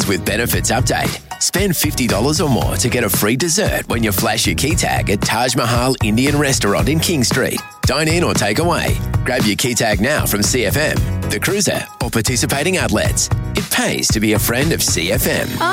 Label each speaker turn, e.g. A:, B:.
A: with benefits update. Spend $50 or more to get a free dessert when you flash your key tag at Taj Mahal Indian Restaurant in King Street. Dine in or take away. Grab your key tag now from CFM, The Cruiser, or participating outlets. It pays to be a friend of CFM.